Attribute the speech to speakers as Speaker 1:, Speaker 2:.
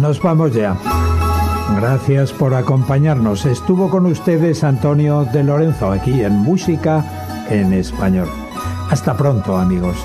Speaker 1: Nos vamos ya. Gracias por acompañarnos. Estuvo con ustedes Antonio de Lorenzo aquí en Música en Español. Hasta pronto, amigos.